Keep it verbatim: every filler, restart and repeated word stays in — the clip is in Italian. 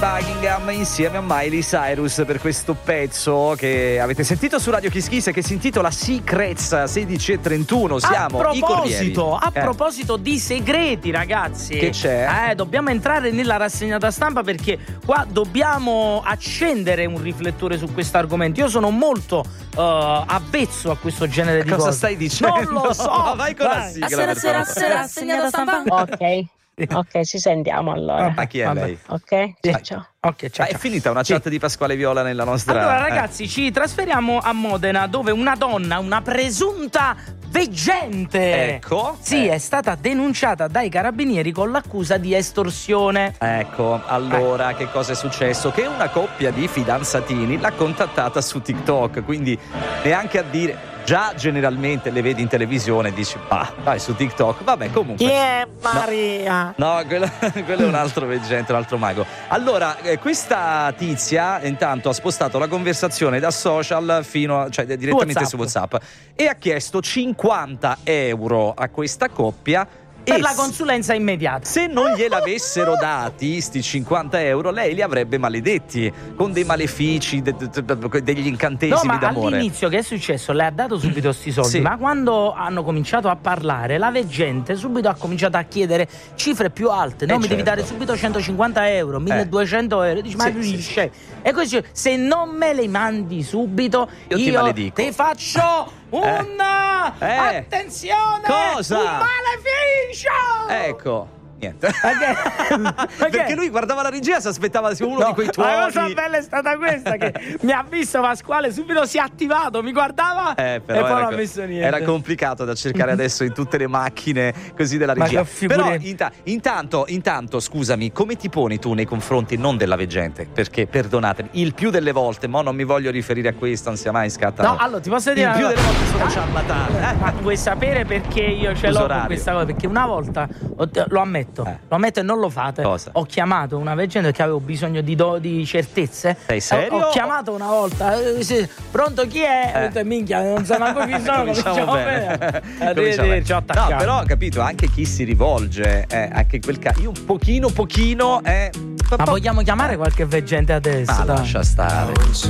Buckingham insieme a Miley Cyrus per questo pezzo che avete sentito su Radio Kiss Kiss, che si intitola Secrets. Sedici e trentuno siamo a i Corrieri. proposito, a eh. proposito di segreti, ragazzi, che c'è? Eh, dobbiamo entrare nella rassegnata stampa perché qua dobbiamo accendere un riflettore su questo argomento. Io sono molto uh, avvezzo a questo genere di Cosa cose. stai dicendo? Non lo so. Ma vai con la sigla, per Sera, favore. sera, rassegnata stampa. Ok. Ok, ci sentiamo allora. Ma chi è Vabbè. lei? Ok, Sì. ciao ciao. Ok, ciao, Ah, è ciao. finita una chat Sì. di Pasquale Viola nella nostra. Allora, eh. ragazzi, ci trasferiamo a Modena, dove una donna, una presunta veggente, Ecco. sì, eh. è stata denunciata dai carabinieri con l'accusa di estorsione. Ecco, allora che cosa è successo? Che una coppia di fidanzatini l'ha contattata su TikTok, quindi neanche a dire. Già generalmente le vedi in televisione e dici, bah, dai, su TikTok, vabbè, comunque. Chi è Maria? No, no quello, quello è un altro veggente, un altro mago. Allora, eh, questa tizia intanto ha spostato la conversazione da social fino a, cioè direttamente WhatsApp. su WhatsApp, e ha chiesto cinquanta euro a questa coppia. Per E la s- consulenza immediata. Se non gliel'avessero dati sti cinquanta euro, lei li avrebbe maledetti con dei malefici, de- de- de- degli No, incantesimi ma d'amore. all'inizio che è successo? Le ha dato subito sti soldi, Sì. ma quando hanno cominciato a parlare, la veggente subito ha cominciato a chiedere cifre più alte. No, Eh, mi devi certo. dare subito centocinquanta euro, milleduecento euro. Dici, ma Sì, tu sì, dici, e così, se non me le mandi subito, Io io, ti maledico. ti faccio un Eh. attenzione, Cosa? un maleficio. Ecco. Niente. Ok. Perché lui guardava la regia e si aspettava uno No, di quei la tuoni. cosa bella è stata questa, che mi ha visto Pasquale, subito si è attivato, mi guardava Eh, però e poi era, non ha co- messo niente. era complicato da cercare adesso in tutte le macchine così della Ma regia. che figure- Però inta- intanto, intanto, scusami, come ti poni tu nei confronti non della veggente? Perché, perdonatemi, il più delle volte, mo non mi voglio riferire a questo, non sia mai scatta. No, allora ti posso dire il più una delle cosa? volte sono ciarlatane. Eh? Ma vuoi sapere perché io ce Fuso l'ho orario. con questa cosa? Perché una volta, ho- lo ammetto, Eh. lo ammetto e non lo fate. Cosa? Ho chiamato una veggente perché avevo bisogno di, do- di certezze. Sei serio? Ho, ho chiamato una volta, eh, sì, pronto, chi è? Eh. Ho detto, minchia, non so manco chi sono. Cominciamo cominciamo bene. bene. Cominciamo Arrivederci, ho bene. No, attaccato. però capito, anche chi si rivolge, eh, anche in quel caso, io un pochino, pochino, eh, Ma vogliamo chiamare qualche veggente adesso? Ma dai? lascia stare.